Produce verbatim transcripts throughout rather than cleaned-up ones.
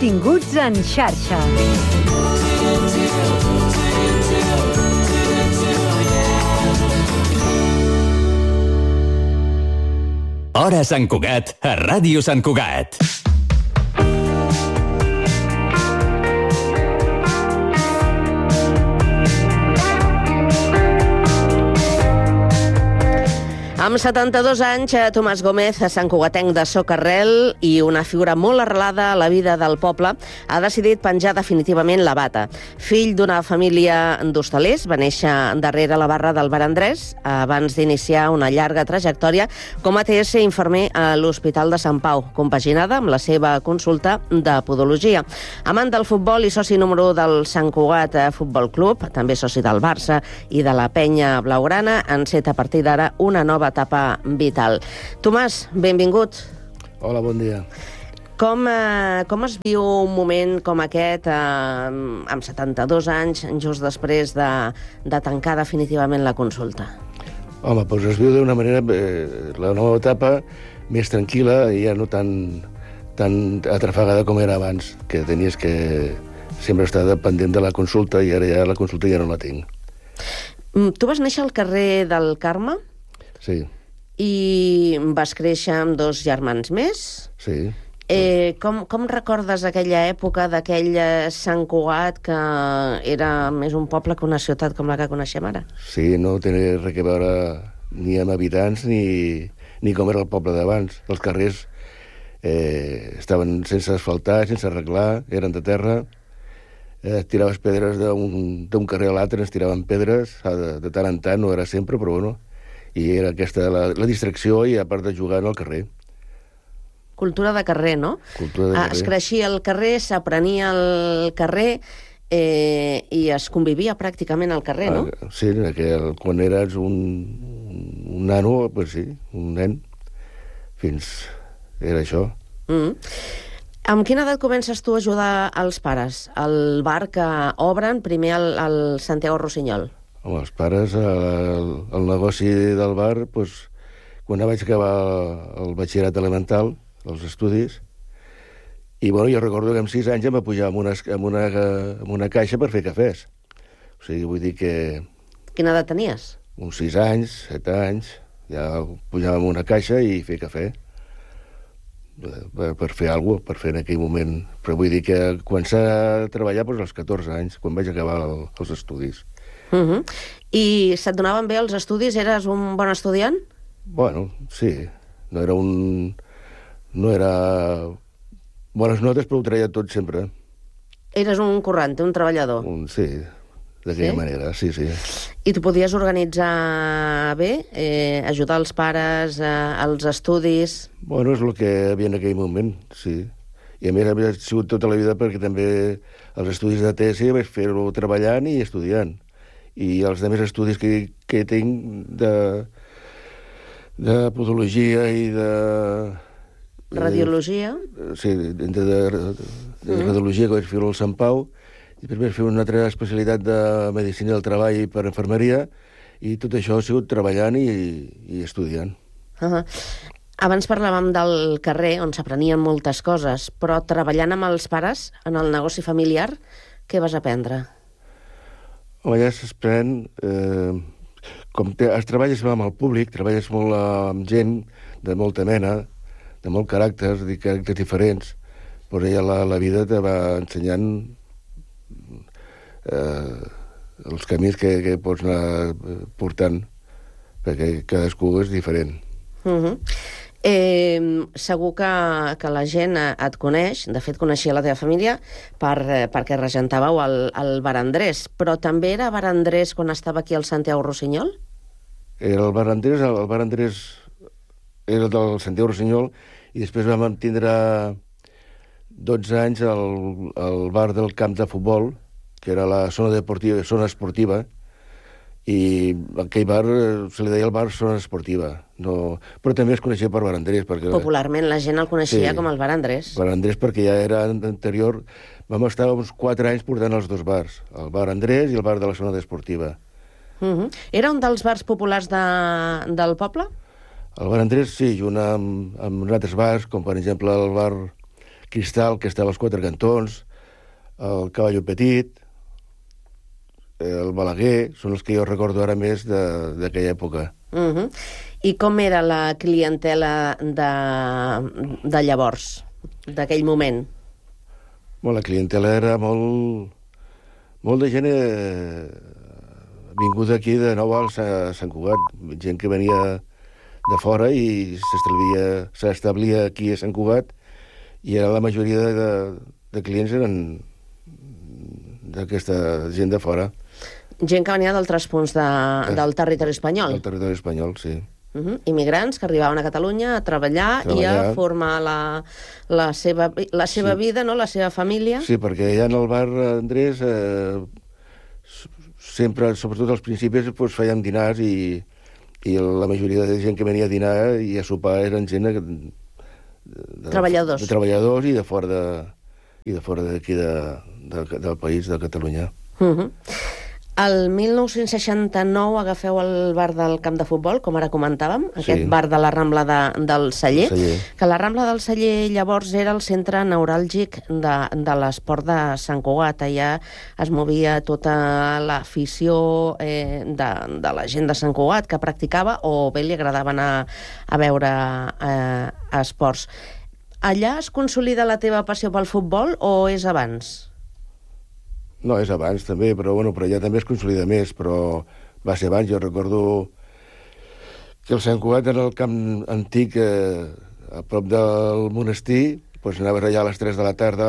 Continguts en xarxa. Hora Sant Cugat, a Ràdio Sant Cugat. Amb setanta-dos anys, Tomàs Gómez, santcugatenc de Socarrel i una figura molt arrelada a la vida del poble, ha decidit penjar definitivament la bata. Fill d'una família d'hostalers, va néixer darrere la barra del Bar Andrés abans d'iniciar una llarga trajectòria com a T S infermer a l'Hospital de Sant Pau, compaginada amb la seva consulta de podologia. Amant del futbol i soci número del Sant Cugat Futbol Club, també soci del Barça i de la Penya Blaugrana, enceta a partir d'ara una nova etapa vital. Tomàs, benvingut. Hola, bon dia. Com, eh, com es viu un moment com aquest, eh, amb setanta-dos anys, just després de, de tancar definitivament la consulta? Home, doncs es viu d'una manera, eh, la nova etapa més tranquil·la i ja no tan, tan atrafegada com era abans, que tenies que sempre estar pendent de la consulta i ara ja la consulta ja no la tinc. Tu vas néixer al carrer del Carme? Sí. I vas créixer amb dos germans més? Sí. Eh, com, com recordes aquella època d'aquell Sant Cugat que era més un poble que una ciutat com la que coneixem ara? Sí, no tenia res a veure ni amb habitants ni, ni com era el poble d'abans. Els carrers eh, estaven sense asfaltar, sense arreglar, eren de terra. Eh, tiraves pedres d'un carrer a l'altre, ens tiraven pedres, de, de tant en tant, no era sempre, però bueno, i era aquesta la, la distracció i a part de jugar en el carrer. Cultura de carrer, no? Cultura de carrer. Es creixia al carrer, s'aprenia al carrer eh, i es convivia pràcticament al carrer, no? Ah, sí, que quan eres un, un nano, pues sí, un nen, fins... era això. Mm. Amb quina edat comences tu a ajudar els pares? Al bar que obren primer al, al Santiago Rossinyol? Home, els pares, el, el negoci del bar, doncs, quan vaig acabar el batxillerat elemental, els estudis, i bueno, jo recordo que amb sis anys em va pujar amb una, amb una, amb una caixa per fer cafès. O sigui, vull dir que... Quina edat tenies? Uns sis anys, set anys, ja pujava amb una caixa i fer cafè. Per, per fer alguna cosa, per fer en aquell moment. Però vull dir que quan s'ha de treballar, doncs als catorze anys, quan vaig acabar el, els estudis. Uh -huh. I se't donaven bé els estudis? Eres un bon estudiant? Bueno, sí. No era un... No era... Bones notes, però ho treia tot sempre. Eres un corrante, un treballador? Un, sí, d'aquella sí? manera, sí, sí. I tu podies organitzar bé? Eh, ajudar els pares eh, als estudis? Bueno, és el que hi havia en aquell moment, sí. I a més havia sigut tota la vida perquè també els estudis de T S vaig fer-ho treballant i estudiant. I els altres estudis que, que tinc de, de podologia i de... Radiologia? De, sí, de, de, de, de mm. radiologia que vaig fer al Sant Pau, i després vaig fer una altra especialitat de medicina del treball per infermeria, i tot això ha sigut treballant i, i estudiant. Uh -huh. Abans parlàvem del carrer, on s'aprenien moltes coses, però treballant amb els pares, en el negoci familiar, què vas aprendre? Home, ja s'aprèn... Eh, com te, es treballes amb el públic, treballes molt amb gent de molta mena, de molt caràcters, de caràcters diferents, però ja la, la vida te va ensenyant eh, els camins que, que pots anar portant, perquè cadascú és diferent. Uh -huh. Eh, segur que, que la gent et coneix, de fet coneixia la teva família per, eh, perquè regentàveu el, el Bar Andrés, però també era Bar Andrés quan estava aquí al Santiago Rossinyol? Era el Bar Andrés, el, el Bar Andrés era del Santiago Rossinyol, i després vam tindre dotze anys al, al bar del camp de futbol, que era la zona deportiva, zona esportiva, i aquell bar se li deia el bar zona esportiva. No, però també es coneixia per Bar Andrés. Perquè, popularment la gent el coneixia sí, com el Bar Andrés. Bar Andrés perquè ja era anterior. Vam estar uns quatre anys portant els dos bars, el Bar Andrés i el bar de la zona esportiva. Uh -huh. Era un dels bars populars de, del poble? El Bar Andrés, sí, junt amb, amb altres bars, com per exemple el bar Cristal, que estava als Quatre Cantons, el Caballo Petit, el Balaguer, són els que jo recordo ara més d'aquella època. Uh-huh. I com era la clientela de, de llavors, d'aquell moment? Bueno, la clientela era molt, molt de gent eh, vinguda aquí de nou al Sant Cugat, gent que venia de fora i s'establia aquí a Sant Cugat, i era la majoria de, de clients eren d'aquesta gent de fora. Gent que venia d'altres punts de, del territori espanyol. Del territori espanyol, sí. Uh-huh. Immigrants que arribaven a Catalunya a treballar, treballar. i a formar la, la seva, la seva sí. vida, no? La seva família. Sí, perquè allà en el bar Andrés eh, sempre, sobretot als principis, pues, fèiem dinars i, i la majoria de gent que venia a dinar i a sopar eren gent de, de, treballadors. de treballadors i de fora de, i de fora d'aquí de, de, del país, de Catalunya. Uh-huh. El mil nou-cents seixanta-nou agafeu el bar del camp de futbol, com ara comentàvem, aquest sí. bar de la Rambla de, del Celler, Celler, que la Rambla del Celler llavors era el centre neuràlgic de, de l'esport de Sant Cugat. Allà es movia tota l'afició eh, de, de la gent de Sant Cugat que practicava o bé li agradava anar a veure eh, esports. Allà es consolida la teva passió pel futbol o és abans? No, és abans també, però, bueno, però allà també es consolida més, però va ser abans. Jo recordo que el Sant Cugat era el camp antic, eh, a prop del monestir, doncs anaves allà a les tres de la tarda.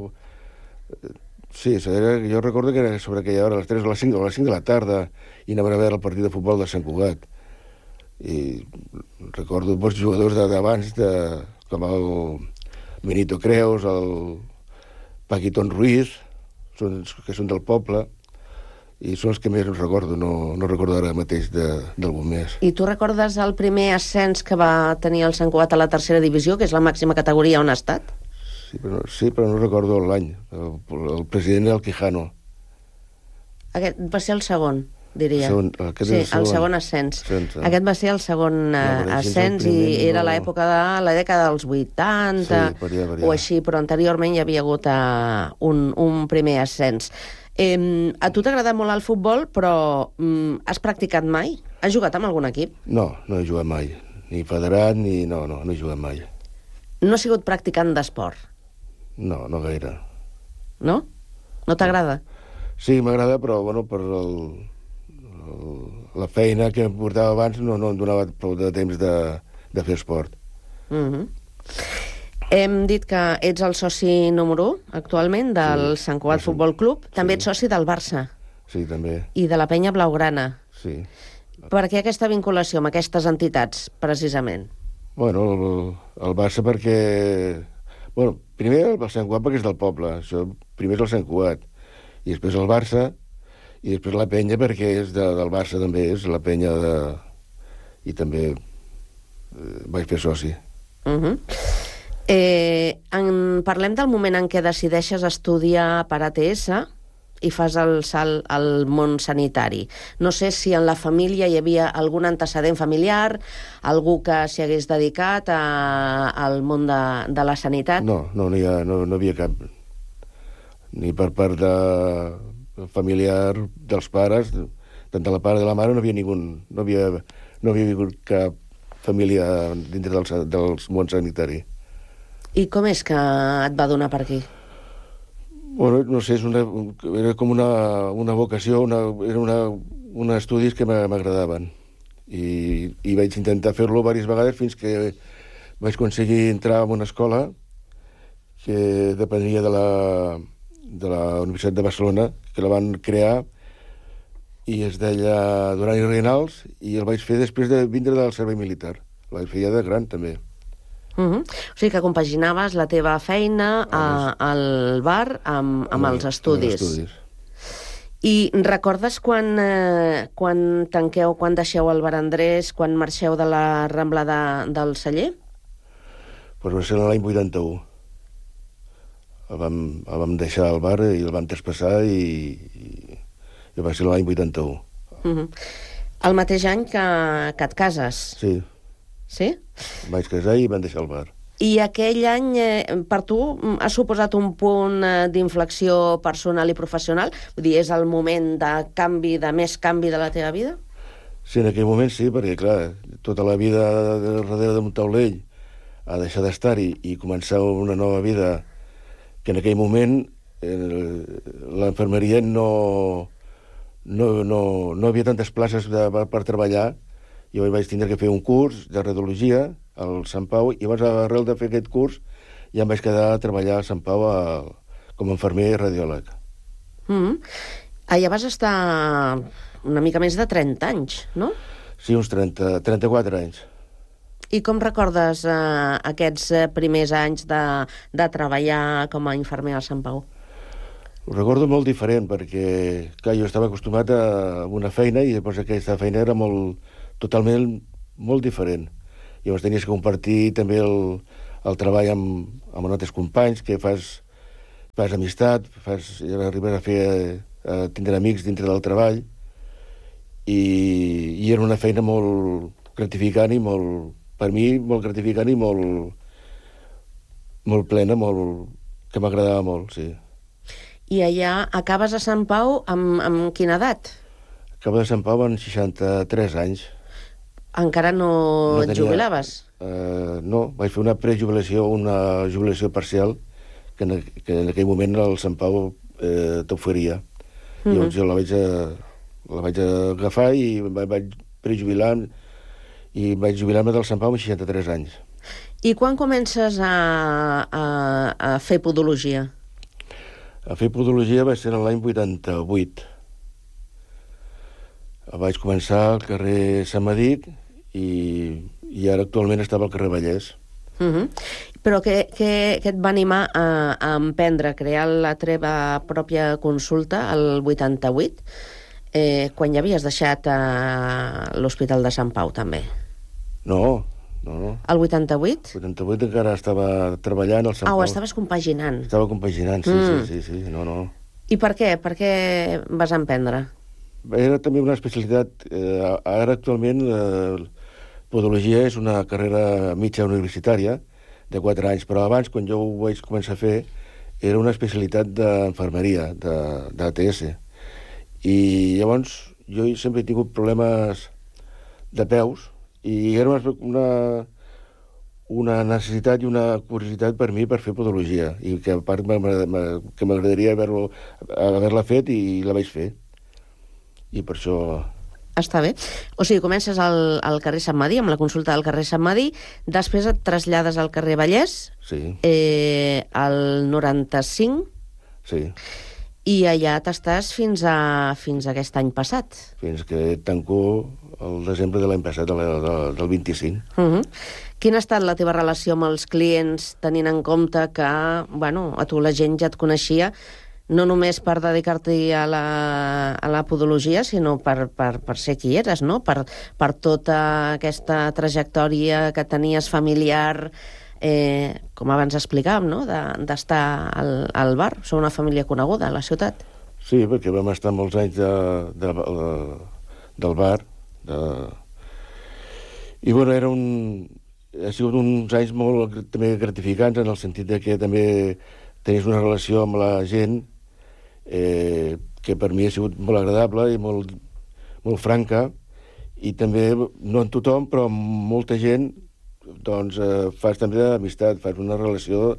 Sí, era, jo recordo que era sobre aquella hora, a les tres o a les cinc, o a les cinc de la tarda, i anaven a veure el partit de futbol de Sant Cugat. I recordo molts jugadors d'abans, de, com el Benito Creus, el Paquitón Ruiz, són, que són del poble, i són els que més recordo, no, no recordo ara mateix d'algun més. I tu recordes el primer ascens que va tenir el Sant Cugat a la tercera divisió, que és la màxima categoria on ha estat? Sí, però, sí, però no recordo l'any. El, el president era el Quijano. Aquest va ser el segon, diria. Segon, aquest sí, el segon, el segon ascens. Sense. Aquest va ser el segon uh, no, ascens primer, i era no... l'època de la dècada dels vuitanta, sí, per allà, per allà. O així, però anteriorment hi havia hagut uh, un, un primer ascens. Eh, a tu t'agrada molt el futbol, però um, has practicat mai? Has jugat amb algun equip? No, no he jugat mai. Ni federat, ni... No, no, no he jugat mai. No has sigut practicant d'esport? No, no gaire. No? No t'agrada? Sí, m'agrada, però, bueno, per el... la feina que em portava abans no, no em donava prou de temps de, de fer esport. Mm-hmm. Hem dit que ets el soci número u actualment del sí, Sant Cugat sí, Futbol Club. També sí. Ets soci del Barça. Sí, també. I de la Penya Blaugrana. Sí. Per què aquesta vinculació amb aquestes entitats, precisament? Bueno, el, el Barça perquè... Bueno, primer el Sant Cugat perquè és del poble. Això, primer és el Sant Cugat. I després el Barça... I després la penya, perquè és de, del Barça també, és la penya de... I també eh, vaig fer soci. Uh-huh. eh, en... Parlem del moment en què decideixes estudiar per A T S i fas el salt al món sanitari. No sé si en la família hi havia algun antecedent familiar, algú que s'hi hagués dedicat a, al món de, de la sanitat? No, no, no hi, ha, no, no havia cap... Ni per part de... familiar dels pares, tant de la pare de la mare, no havia ningú, no havia, no havia vingut cap família dintre del, del món sanitari. I com és que et va donar per aquí? Bueno, no sé, és una, era com una, una vocació, una, era una, una estudis que m'agradaven. I, I vaig intentar fer-lo diverses vegades fins que vaig aconseguir entrar en una escola que depenia de la... de la Universitat de Barcelona, que la van crear, i es deia Duran i Reynals, i el vaig fer després de vindre del servei militar. El vaig fer ja de gran, també. Uh-huh. O sigui que compaginaves la teva feina a, al bar amb, amb els estudis. Amb els estudis. I recordes quan, eh, quan tanqueu, quan deixeu el bar Andrés, quan marxeu de la Rambla de, del Celler? Pues va ser l'any vuitanta-u. El vam, el vam deixar al bar i el vam traspassar i, i, i va ser l'any vuitanta-u. Uh-huh. El mateix any que, que et cases? Sí. Sí? Vaig casar i vam deixar el bar. I aquell any, eh, per tu, ha suposat un punt eh, d'inflexió personal i professional? Vull dir, és el moment de canvi, de més canvi de la teva vida? Sí, en aquell moment sí, perquè, clar, tota la vida darrere d'un taulell a deixar d'estar-hi i començar una nova vida que en aquell moment eh, l'infermeria no, no, no, no havia tantes places de, per treballar. Jo vaig tindre que fer un curs de radiologia al Sant Pau i abans, arrel de fer aquest curs, ja em vaig quedar a treballar a Sant Pau a, com a infermer i radiòleg. Mm. Allà vas estar una mica més de trenta anys, no? Sí, uns trenta, trenta-quatre anys. I com recordes eh, aquests eh, primers anys de, de treballar com a infermer al Sant Pau? Ho recordo molt diferent, perquè clar, jo estava acostumat a una feina i després aquesta feina era molt, totalment molt diferent. Llavors tenies que compartir també el, el treball amb, amb altres companys, que fas, fas amistat, fas, arribes a fer a tindre amics dintre del treball, i, i era una feina molt gratificant i molt, per mi, molt gratificant i molt, molt plena, molt, que m'agradava molt, sí. I allà acabes a Sant Pau amb, amb quina edat? Acabo de Sant Pau amb seixanta-tres anys. Encara no, no et tenia, jubilaves? Uh, no, vaig fer una prejubilació, una jubilació parcial, que en, que en aquell moment el Sant Pau eh, t'oferia. Mm -hmm. Llavors jo la vaig, a, la vaig agafar i vaig prejubilar, i vaig jubilar-me del Sant Pau amb seixanta-tres anys. I quan comences a, a, a fer podologia? A fer podologia va ser l'any vuitanta-vuit. Vaig començar al carrer Sant Medic i, i ara actualment estava al carrer Vallès. Uh -huh. Però què, què, què et va animar a, a emprendre, a crear la teva pròpia consulta al vuitanta-vuit, eh, quan ja havies deixat a l'Hospital de Sant Pau, també? No, no, no. El vuitanta-vuit? El vuitanta-vuit encara estava treballant al Sant ah, Pau. Ah, ho estaves compaginant. Estava compaginant, sí, mm. sí, sí, sí, no, no. I per què? Per què vas emprendre? Era també una especialitat. Eh, ara, actualment, la podologia és una carrera mitja universitària de quatre anys, però abans, quan jo ho vaig començar a fer, era una especialitat d'infermeria, d'A T S. I llavors jo sempre he tingut problemes de peus i era una, una, una necessitat i una curiositat per mi per fer podologia, i que a part que m'agradaria haver-la haver fet, i la vaig fer. I per això... Està bé. O sigui, comences al, al carrer Sant Madí, amb la consulta del carrer Sant Madí, després et trasllades al carrer Vallès, sí. eh, al noranta-cinc, sí. I allà t'estàs fins a, fins a aquest any passat. Fins que tanco el desembre de l'any passat, de la, de, del vint-i-cinc. Uh -huh. Quina ha estat la teva relació amb els clients, tenint en compte que, bueno, a tu la gent ja et coneixia, no només per dedicar-t'hi a, la, a la podologia, sinó per, per, per ser qui eres, no? Per, per tota aquesta trajectòria que tenies familiar, eh, com abans explicàvem, no? D'estar de, al, al bar. Sou una família coneguda a la ciutat. Sí, perquè vam estar molts anys de, de, de, del bar. De... I, bueno, era un... ha sigut uns anys molt també gratificants, en el sentit de que també tenies una relació amb la gent eh, que per mi ha sigut molt agradable i molt, molt franca, i també, no en tothom, però amb molta gent, doncs eh, fas també d'amistat, fas una relació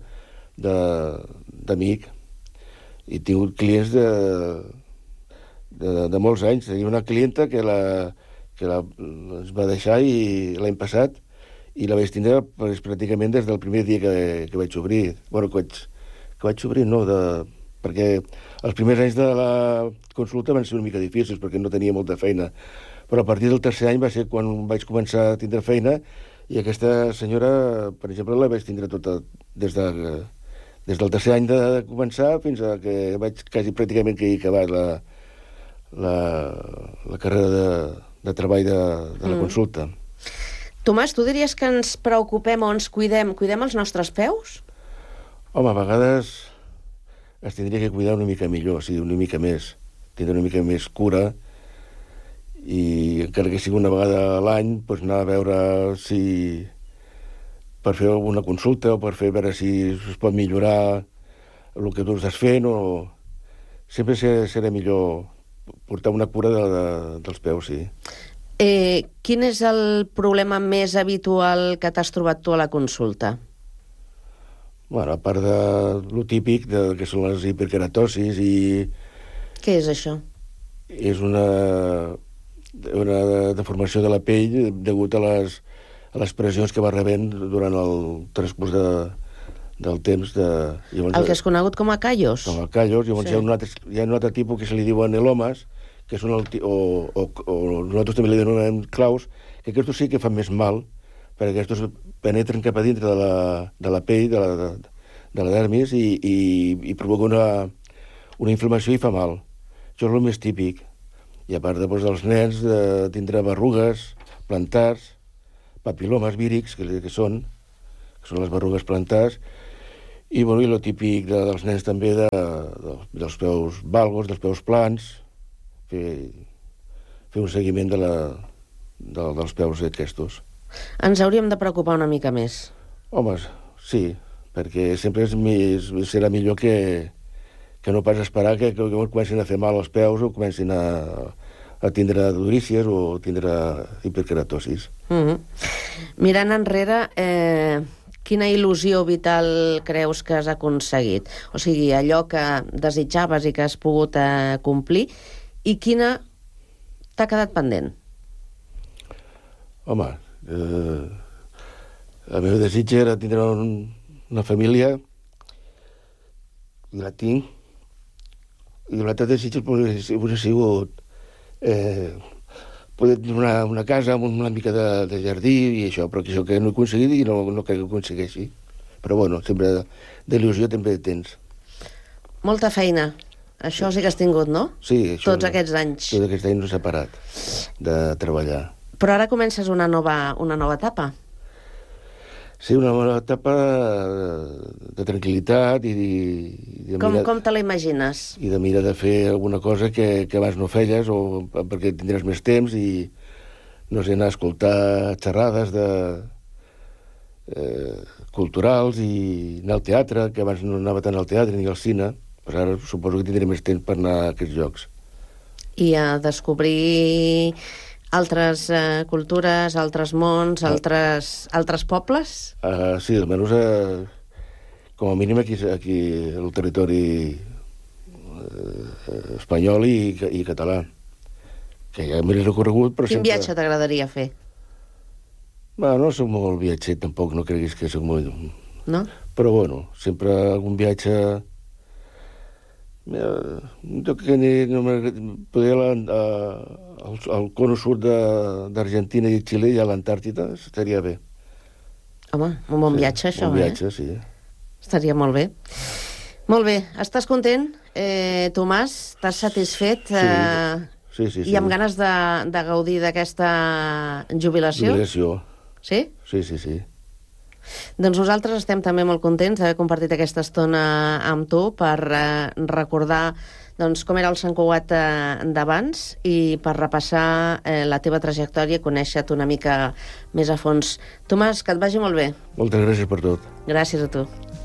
d'amic. I he tingut clients de, de, de molts anys. Tenia una clienta que la, que la, es va deixar i l'any passat, i la vaig tindre pues, pràcticament des del primer dia que, que vaig obrir. Bueno, que vaig, que vaig obrir, no, de, perquè els primers anys de la consulta van ser una mica difícils, perquè no tenia molta feina. Però a partir del tercer any va ser quan vaig començar a tindre feina, i aquesta senyora, per exemple, la vaig tindre tota des, de, des del tercer any de començar fins a que vaig quasi pràcticament que he acabat la, la, la carrera de, de treball de, de la mm. consulta. Tomàs, tu diries que ens preocupem o ens cuidem, cuidem els nostres peus? Home, a vegades es tindria que cuidar una mica millor, o sigui, una mica més, tindre una mica més cura, i encara que sigui una vegada a l'any, doncs anar a veure si... per fer alguna consulta o per fer veure si es pot millorar el que tu estàs fent, o sempre serà millor portar una cura de, de, dels peus, sí. Eh, quin és el problema més habitual que t'has trobat tu a la consulta? Bueno, a part de lo típic, de, que són les hiperkeratosis i... Què és això? És una, una deformació de la pell degut a les, a les pressions que va rebent durant el transcurs de, del temps. De, llavors, el que és conegut com a callos? Com a callos. Llavors sí. hi, ha un altre, hi ha un altre tipus que se li diuen elomes, que són el, o, o, o nosaltres també li denominem claus, que aquests sí que fan més mal, perquè aquests penetren cap a dintre de la, de la pell, de la, de, de la dermis, i, i, i provoca una, una inflamació i fa mal. Això és el més típic. I a part de, doncs, dels nens, de tindre berrugues, plantars, papilomes vírics, que, que són, que són les berrugues plantars, i, bueno, i el típic de, dels nens també de, de, dels peus valgos, dels peus plans, fer, fer un seguiment de la, de, dels peus aquests. Ens hauríem de preocupar una mica més. Home, sí, perquè sempre és més, serà millor que, que no pas esperar que, que comencin a fer mal als peus o comencin a, a tindre durícies o tindre hiperkeratosis. Mm-hmm. Mirant enrere, eh, quina il·lusió vital creus que has aconseguit? O sigui, allò que desitjaves i que has pogut eh, complir, i quina t'ha quedat pendent? Home, eh, el meu desig era tindre un, una família, i la tinc, i l'altre desig hauria sigut eh, poder tenir una, una casa amb una mica de, de jardí i això, però això que no he aconseguit i no, no crec que aconsegueixi. Però bueno, sempre d'il·lusió també tens. Molta feina. Això sí que has tingut, no? Sí. Això, tots aquests anys. Tots aquests anys no s'ha parat de treballar. Però ara comences una nova, una nova etapa. Sí, una nova etapa de tranquil·litat i de, de com, mirar, com te la imagines? I de mirar de fer alguna cosa que, que abans no feies, o perquè tindràs més temps i, no sé, anar a escoltar xerrades de, eh, culturals i anar al teatre, que abans no anava tant al teatre ni al cine, però ara suposo que tindré més temps per anar a aquests llocs. I a descobrir altres eh, cultures, altres mons, ah. altres, altres pobles? Uh, sí, almenys uh, com a mínim aquí, aquí el territori uh, espanyol i, i català, que ja m'he recorregut, però Quin sempre... viatge t'agradaria fer? Bueno, no soc molt viatger, tampoc, no creguis que soc molt... No? Però, bueno, sempre algun viatge... Jo que ni, no poder al, al cono sud d'Argentina i Xile i a l'Antàrtida estaria bé. Home, un bon sí, viatge, això, un viatge, eh? sí. Estaria molt bé. Molt bé. Estàs content, eh, Tomàs? Estàs satisfet? Sí, eh, sí, sí, sí. I amb ganes de, de gaudir d'aquesta jubilació? Jubilació. Sí? Sí, sí, sí. Doncs nosaltres estem també molt contents d'haver compartit aquesta estona amb tu per eh, recordar doncs, com era el Sant Cugat eh, d'abans i per repassar eh, la teva trajectòria i conèixer-te una mica més a fons. Tomàs, que et vagi molt bé. Moltes gràcies per tot. Gràcies a tu.